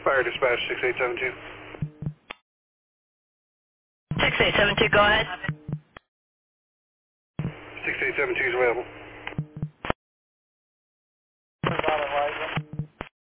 Fire dispatch 6872. 6872, go ahead. 6872 is available.